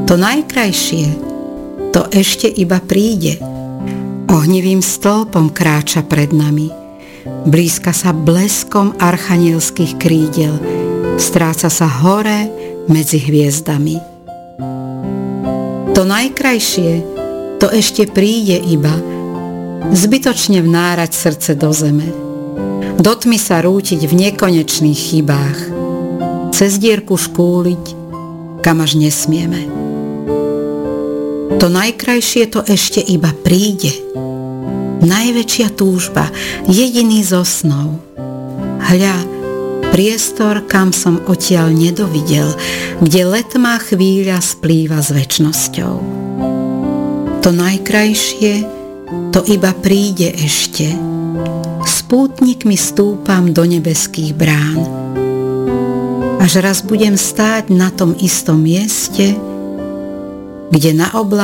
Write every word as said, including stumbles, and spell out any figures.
To najkrajšie, to ešte iba príde. Ohnivým stĺpom kráča pred nami. Blízka sa bleskom archanielských krídel. Stráca sa hore medzi hviezdami. To najkrajšie, to ešte príde iba. Zbytočne vnárať srdce do zeme. Do tmy sa rútiť v nekonečných chybách. Cez dierku škúliť, kam až nesmieme. To najkrajšie, to ešte iba príde. Najväčšia túžba, jediný zo snov. Hľa, priestor, kam som odtiaľ nedovidel, kde letmá chvíľa splýva s večnosťou. To najkrajšie, to iba príde ešte. S pútnikmi stúpam do nebeských brán. Až raz budem stáť na tom istom mieste, kde na oblaku